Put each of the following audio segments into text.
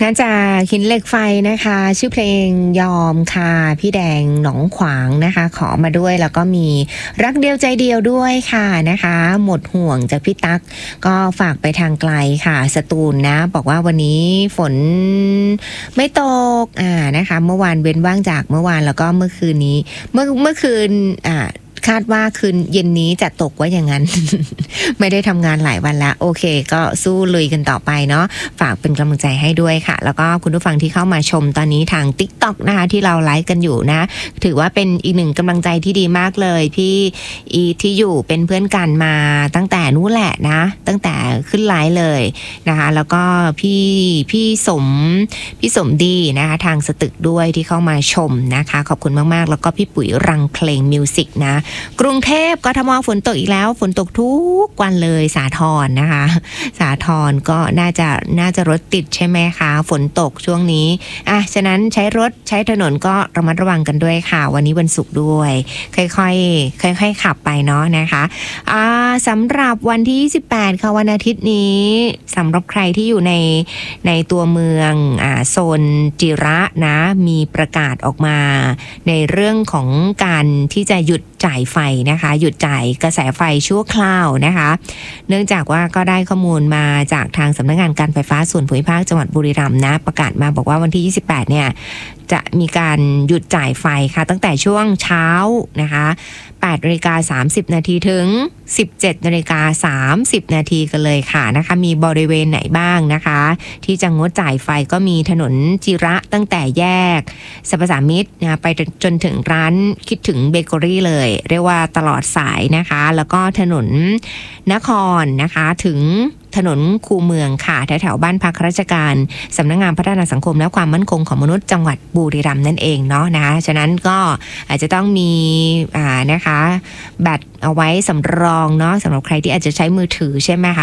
น่าจะหินเหล็กไฟนะคะชื่อเพลงยอมค่ะพี่แดงหนองขวางนะคะขอมาด้วยแล้วก็มีรักเดียวใจเดียวด้วยค่ะนะคะหมดห่วงจากพี่ตั๊กก็ฝากไปทางไกลค่ะสตูลนะบอกว่าวันนี้ฝนไม่ตกนะคะเมื่อวานเว้นว่างจากเมื่อวานแล้วก็เมื่อคืนนี้เมื่อคืนคาดว่าคืนเย็นนี้จะตกว่าอย่างนั้น ไม่ได้ทำงานหลายวันแล้วโอเคก็สู้ลุยกันต่อไปเนาะฝากเป็นกำลังใจให้ด้วยค่ะแล้วก็คุณผู้ฟังที่เข้ามาชมตอนนี้ทาง TikTok นะคะที่เราไลฟ์กันอยู่นะถือว่าเป็นอีกหนึ่งกำลังใจที่ดีมากเลยพี่ที่อยู่เป็นเพื่อนกันมาตั้งแต่นู้นแหละนะตั้งแต่ขึ้นไลฟ์เลยนะคะแล้วก็พี่สมดีนะคะทางสตึกด้วยที่เข้ามาชมนะคะขอบคุณมากๆแล้วก็พี่ปุ๋ยรังเพลงมิวสิกนะกรุงเทพกทมฝนตกอีกแล้วฝนตกทุกวันเลยสาทรนะคะสาทรก็น่าจะรถติดใช่ไหมคะฝนตกช่วงนี้ฉะนั้นใช้รถใช้ถนนก็ระมัดระวังกันด้วยค่ะวันนี้วันศุกร์ด้วยค่อยๆขับไปเนาะนะคะสำหรับวันที่28ค่ะวันอาทิตย์นี้สำหรับใครที่อยู่ในตัวเมืองโซนจิระนะมีประกาศออกมาในเรื่องของการที่จะหยุดจ่ายไฟนะคะหยุดจ่ายกระแสไฟชั่วคราวนะคะเนื่องจากว่าก็ได้ข้อมูลมาจากทางสำนักงานการไฟฟ้าส่วนภูมิภาคจังหวัดบุรีรัมย์นะประกาศมาบอกว่าวันที่28เนี่ยจะมีการหยุดจ่ายไฟค่ะตั้งแต่ช่วงเช้านะคะ8:30 นาทีถึง 17:30 นาทีกันเลยค่ะนะคะมีบริเวณไหนบ้างนะคะที่จะงดจ่ายไฟก็มีถนนจิระตั้งแต่แยกสรรพสามิตนะไปจนถึงร้านคิดถึงเบเกอรี่เลยเรียกว่าตลอดสายนะคะแล้วก็ถนนนครนะคะถึงถนนคูเมืองค่ะแถวๆบ้านพักราชการสำนักงานพัฒนาสังคมและความมั่นคงของมนุษย์จังหวัดบุรีรัมย์นั่นเองเนาะนะคะฉะนั้นก็อาจจะต้องมีนะคะแบตเอาไว้สำรองเนาะสำหรับใครที่อาจจะใช้มือถือใช่ไหมคะ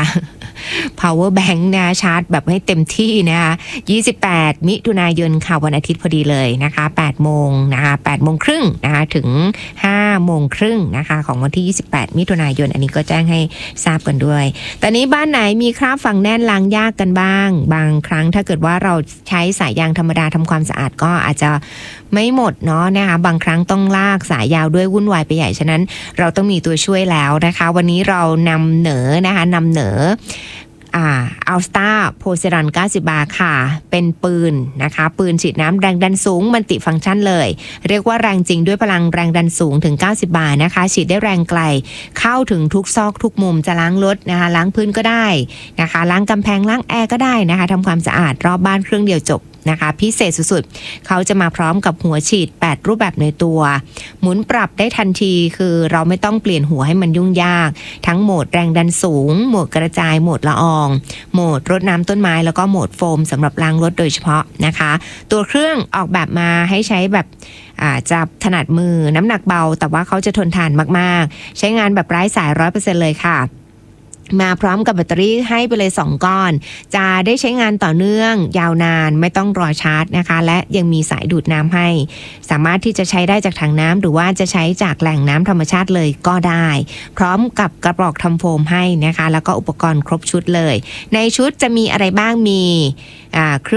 power bank นะชาร์จแบบให้เต็มที่นะคะ28มิถุนายนค่ะวันอาทิตย์พอดีเลยนะคะ8โมงนะคะ8โมงครึ่งนะคะถึง5โมงครึ่งนะคะของวันที่28มิถุนายนอันนี้ก็แจ้งให้ทราบกันด้วยตอนนี้บ้านไหนมีคราบฝังแน่นล้างยากกันบ้างบางครั้งถ้าเกิดว่าเราใช้สายยางธรรมดาทำความสะอาดก็อาจจะไม่หมดเนาะนะคะบางครั้งต้องลากสายยาวด้วยวุ่นวายไปใหญ่ฉะนั้นเราต้องมีตัวช่วยแล้วนะคะวันนี้เรานำเหนออัลสตาโพเซรัน90 บาทค่ะเป็นปืนนะคะปืนฉีดน้ำแรงดันสูงมัลติฟังก์ชันเลยเรียกว่าแรงจริงด้วยพลังแรงดันสูงถึง90 บาทนะคะฉีดได้แรงไกลเข้าถึงทุกซอกทุกมุมจะล้างรถนะคะล้างพื้นก็ได้นะคะล้างกำแพงล้างแอร์ก็ได้นะคะทำความสะอาดรอบบ้านเครื่องเดียวจบนะคะพิเศษสุดๆเขาจะมาพร้อมกับหัวฉีด8รูปแบบในตัวหมุนปรับได้ทันทีคือเราไม่ต้องเปลี่ยนหัวให้มันยุ่งยากทั้งโหมดแรงดันสูงโหมดกระจายโหมดละอองโหมดรดน้ำต้นไม้แล้วก็โหมดโฟมสำหรับล้างรถโดยเฉพาะนะคะตัวเครื่องออกแบบมาให้ใช้แบบจะถนัดมือน้ำหนักเบาแต่ว่าเขาจะทนทานมากๆใช้งานแบบไร้สาย 100% เลยค่ะมาพร้อมกับแบตเตอรี่ให้ไปเลย2ก้อนจะได้ใช้งานต่อเนื่องยาวนานไม่ต้องรอชาร์จนะคะและยังมีสายดูดน้ำให้สามารถที่จะใช้ได้จากถังน้ำหรือว่าจะใช้จากแหล่งน้ำธรรมชาติเลยก็ได้พร้อมกับกระบอกทำโฟมให้นะคะแล้วก็อุปกรณ์ครบชุดเลยในชุดจะมีอะไรบ้างมีเครื่อง